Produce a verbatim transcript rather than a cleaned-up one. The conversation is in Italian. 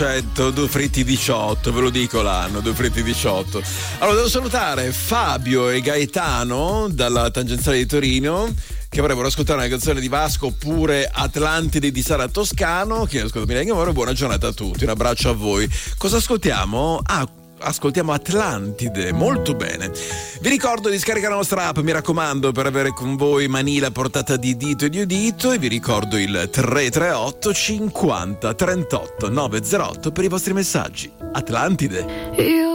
due fritti diciotto, ve lo dico l'anno, due fritti diciotto. Allora devo salutare Fabio e Gaetano dalla tangenziale di Torino, che vorrebbero ascoltare una canzone di Vasco oppure Atlantide di Sara Toscano. Che ascolto Millennium Oro, buona giornata a tutti, un abbraccio a voi. Cosa ascoltiamo? Ah, ascoltiamo Atlantide, molto bene. Vi ricordo di scaricare la nostra app, mi raccomando, per avere con voi Manila a portata di dito e di udito, e vi ricordo il tre tre otto cinquanta trentotto novecentotto per i vostri messaggi. Atlantide. Io